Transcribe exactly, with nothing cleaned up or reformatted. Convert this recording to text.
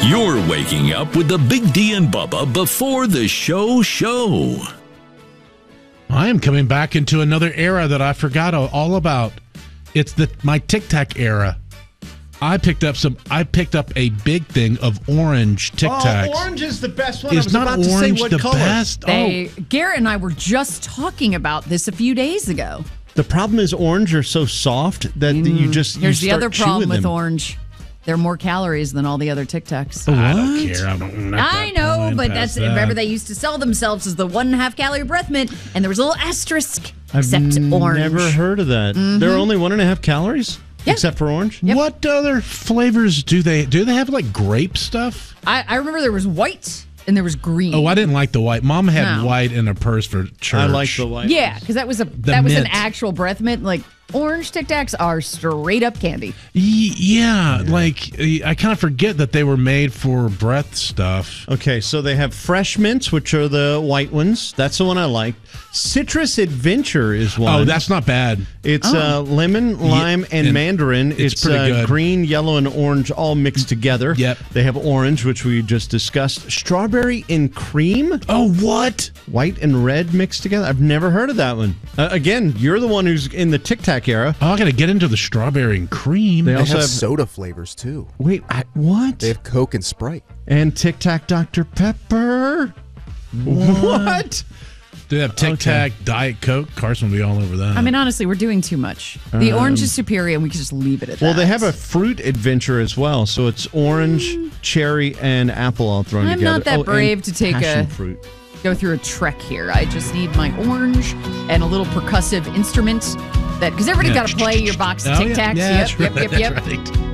You're waking up with the Big D and Bubba before the show show. I am coming back into another era that I forgot all about. It's the my Tic Tac era. I picked up some. I picked up a big thing of orange Tic Tacs. Oh, orange is the best one. Is I was not about to say orange what the color. best? They, oh, Garrett and I were just talking about this a few days ago. The problem is orange are so soft that mm. you just Here's you the other start problem with them. orange. There are more calories than all the other Tic Tacs. I don't care. I'm not I know, point but past that's that. remember they used to sell themselves as the one and a half calorie breath mint, and there was a little asterisk. I've Except orange. Never heard of that. Mm-hmm. There are only one and a half calories, yeah. except for orange. Yep. What other flavors do they do? They have like grape stuff. I, I remember there was white and there was green. Oh, I didn't like the white. Mom had No. white in her purse for church. I like the white. Yeah, because that was a that was mint. an actual breath mint. Like orange Tic Tacs are straight up candy. Y- yeah, yeah, like I kind of forget that they were made for breath stuff. Okay, so they have fresh mints, which are the white ones. That's the one I like. Citrus Adventure is one. Oh, that's not bad. It's Oh. uh, lemon, lime, Yeah, and, and mandarin. it's It's, pretty uh, good. green, yellow, and orange all mixed together. Yep. They have orange, which we just discussed. Strawberry and cream. Oh, what? White and red mixed together. I've never heard of that one. Uh, again, you're the one who's in the Tic Tac era. Oh, I got to get into the strawberry and cream. They They also have have soda flavors, too. Wait, I, what? They have Coke and Sprite. And Tic Tac Doctor Pepper. What? What? They have Tic Tac, Diet Coke. Carson will be all over that. I mean, honestly, we're doing too much. The orange is superior, and we could just leave it at Well, that. they have a fruit adventure as well. So it's orange, cherry, and apple all thrown I'm together. not that and brave to take passion a- fruit. go through a trek here. I just need my orange and a little percussive instrument that because everybody's Yeah. got to play your box of Oh, Tic yeah. Tacs. Yeah, Yep, that's yep, right, yep, yep. that's right.